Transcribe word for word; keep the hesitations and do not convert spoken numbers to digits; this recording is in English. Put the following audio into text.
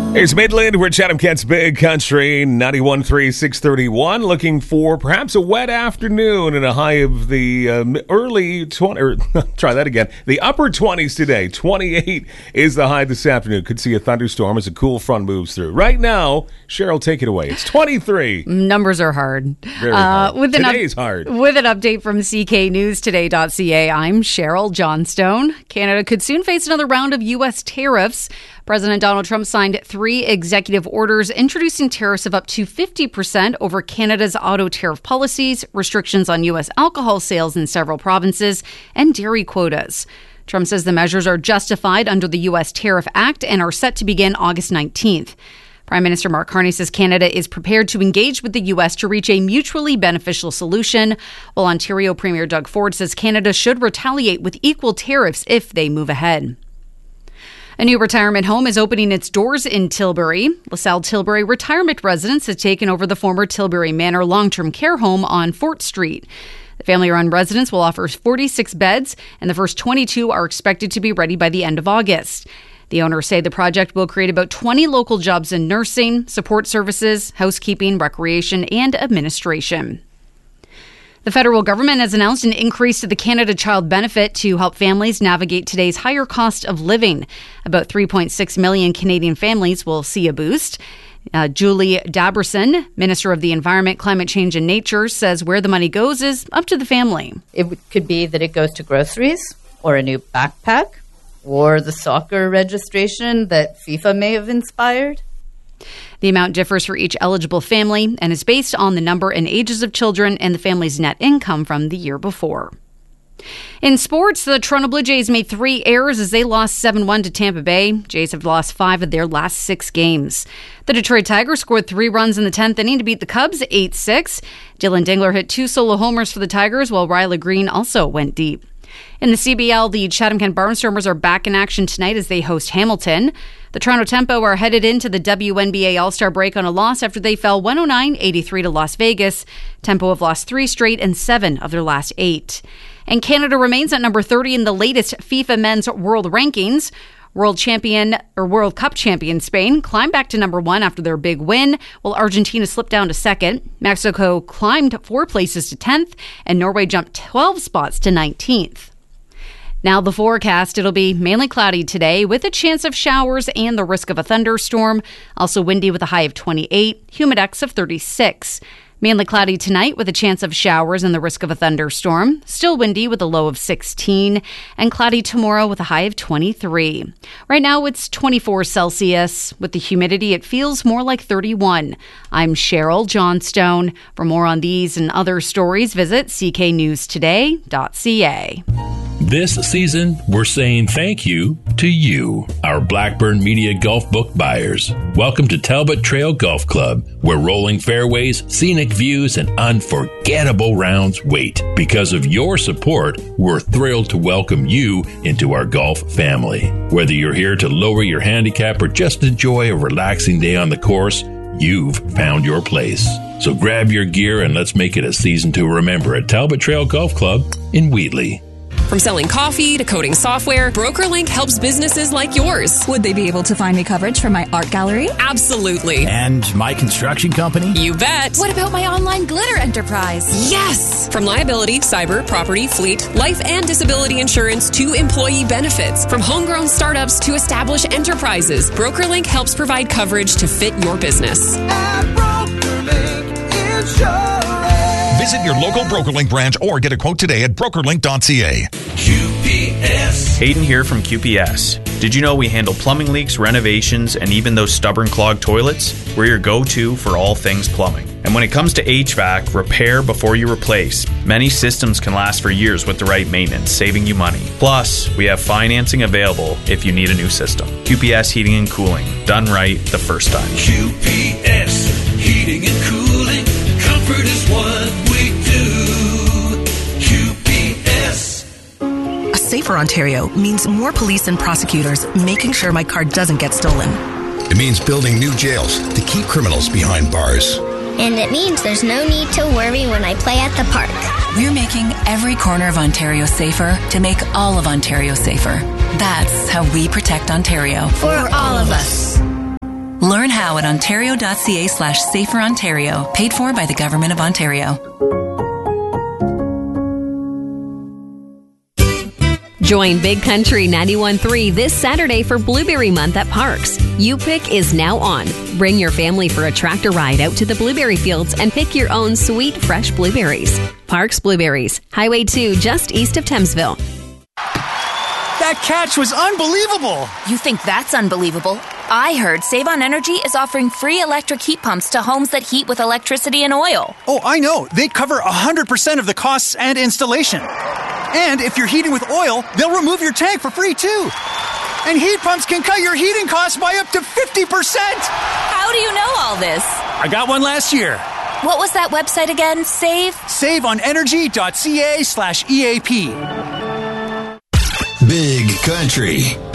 It's Midland. We're Chatham Kent's Big Country, ninety-one point three, six thirty-one. Looking for perhaps a wet afternoon and a high of the um, early twenty, or try that again, the upper twenties today. twenty-eight is the high this afternoon. Could see a thunderstorm as a cool front moves through. Right now, Cheryl, take it away. It's twenty-three. Numbers are hard. Very hard. Uh, with Today's up- hard. With an update from C K News Today dot C A, I'm Cheryl Johnstone. Canada could soon face another round of U S tariffs. President Donald Trump signed three executive orders introducing tariffs of up to fifty percent over Canada's auto tariff policies, restrictions on U S alcohol sales in several provinces, and dairy quotas. Trump says the measures are justified under the U S Tariff Act and are set to begin August nineteenth. Prime Minister Mark Carney says Canada is prepared to engage with the U S to reach a mutually beneficial solution, while Ontario Premier Doug Ford says Canada should retaliate with equal tariffs if they move ahead. A new retirement home is opening its doors in Tilbury. LaSalle Tilbury Retirement Residence has taken over the former Tilbury Manor long-term care home on Fort Street. The family-run residence will offer forty-six beds, and the first twenty-two are expected to be ready by the end of August. The owners say the project will create about twenty local jobs in nursing, support services, housekeeping, recreation, and administration. The federal government has announced an increase to the Canada Child Benefit to help families navigate today's higher cost of living. About three point six million Canadian families will see a boost. Uh, Julie Daberson, Minister of the Environment, Climate Change and Nature, says where the money goes is up to the family. It could be that it goes to groceries or a new backpack or the soccer registration that FIFA may have inspired. The amount differs for each eligible family and is based on the number and ages of children and the family's net income from the year before. In sports, the Toronto Blue Jays made three errors as they lost seven one to Tampa Bay. Jays have lost five of their last six games. The Detroit Tigers scored three runs in the tenth inning to beat the Cubs eight six. Dylan Dingler hit two solo homers for the Tigers, while Riley Green also went deep. In the C B L, the Chatham-Kent Barnstormers are back in action tonight as they host Hamilton. The Toronto Tempo are headed into the W N B A All-Star break on a loss after they fell one oh nine eighty-three to Las Vegas. Tempo have lost three straight and seven of their last eight. And Canada remains at number thirty in the latest FIFA Men's World Rankings. World champion or World Cup champion Spain climbed back to number one after their big win, while Argentina slipped down to second. Mexico climbed four places to tenth, and Norway jumped twelve spots to nineteenth. Now the forecast, it'll be mainly cloudy today with a chance of showers and the risk of a thunderstorm. Also windy with a high of twenty-eight, humidex of thirty-six. Mainly cloudy tonight with a chance of showers and the risk of a thunderstorm. Still windy with a low of sixteen. And cloudy tomorrow with a high of twenty-three. Right now it's twenty-four Celsius. With the humidity, it feels more like thirty-one. I'm Cheryl Johnstone. For more on these and other stories, visit c k news today dot c a. This season, we're saying thank you to you, our Blackburn Media Golf book buyers. Welcome to Talbot Trail Golf Club, where rolling fairways, scenic views, and unforgettable rounds wait. Because of your support, we're thrilled to welcome you into our golf family. Whether you're here to lower your handicap or just enjoy a relaxing day on the course, you've found your place. So grab your gear and let's make it a season to remember at Talbot Trail Golf Club in Wheatley. From selling coffee to coding software, BrokerLink helps businesses like yours. Would they be able to find me coverage for my art gallery? Absolutely. And my construction company? You bet. What about my online glitter enterprise? Yes! From liability, cyber, property, fleet, life and disability insurance to employee benefits. From homegrown startups to established enterprises, BrokerLink helps provide coverage to fit your business. At BrokerLink Insurance. Visit your local BrokerLink branch or get a quote today at broker link dot c a. Q P S. Hayden here from Q P S. Did you know we handle plumbing leaks, renovations, and even those stubborn clogged toilets? We're your go-to for all things plumbing. And when it comes to H V A C, repair before you replace. Many systems can last for years with the right maintenance, saving you money. Plus, we have financing available if you need a new system. Q P S Heating and Cooling. Done right the first time. Q P S. Heating and Cooling. Comfort is what we do. Q P S. A safer Ontario means more police and prosecutors making sure my car doesn't get stolen. It means building new jails to keep criminals behind bars. And it means there's no need to worry when I play at the park. We're making every corner of Ontario safer to make all of Ontario safer. That's how we protect Ontario. For all of us. Learn how at ontario.ca slash safer Ontario. Paid for by the Government of Ontario. Join Big Country ninety-one point three this Saturday for Blueberry Month at Parks. You Pick is now on. Bring your family for a tractor ride out to the blueberry fields and pick your own sweet, fresh blueberries. Parks Blueberries, Highway two, just east of Thamesville. That catch was unbelievable. You think that's unbelievable? I heard Save On Energy is offering free electric heat pumps to homes that heat with electricity and oil. Oh, I know. They cover one hundred percent of the costs and installation. And if you're heating with oil, they'll remove your tank for free, too. And heat pumps can cut your heating costs by up to fifty percent. How do you know all this? I got one last year. What was that website again? Save? saveonenergy.ca slash EAP. Big Country.